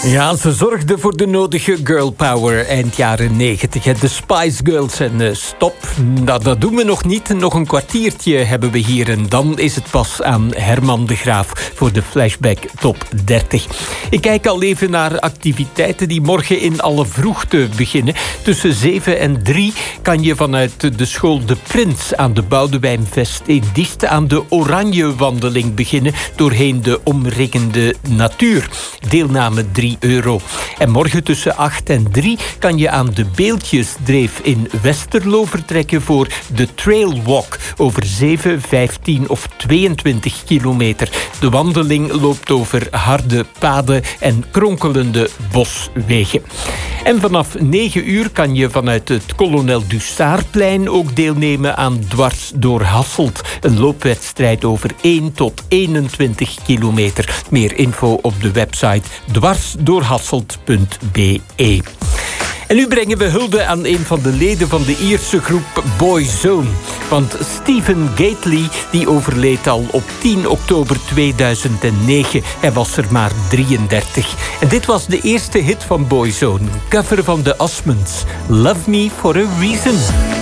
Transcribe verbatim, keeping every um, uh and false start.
Ja, ze zorgden voor de nodige girl power eind jaren negentig. De Spice Girls en uh, stop. Nou, dat doen we nog niet. Nog een kwartiertje hebben we hier. En dan is het pas aan Herman de Graaf voor de Flashback Top dertig. Ik kijk al even naar activiteiten die morgen in alle vroegte beginnen. Tussen zeven en drie kan je vanuit de school De Prins aan de Boudewijnvest in Diest aan de Oranjewandeling beginnen doorheen de omringende natuur. Deelname drie euro. En morgen tussen acht en drie kan je aan de Beeldjesdreef in Westerlo vertrekken voor de Trailwalk over zeven, vijftien of tweeëntwintig kilometer. De wandeling loopt over harde paden en kronkelende boswegen. En vanaf negen uur kan je vanuit het Kolonel Dussardplein ook deelnemen aan Dwars door Hasselt. Een loopwedstrijd over één tot eenentwintig kilometer. Meer info op de website dwarsdoorhasselt punt be. En nu brengen we hulde aan een van de leden van de Ierse groep Boyzone. Want Stephen Gately die overleed al op tien oktober tweeduizend negen. Hij was er maar drieëndertig. En dit was de eerste hit van Boyzone. Cover van de Osmonds. Love Me for a Reason.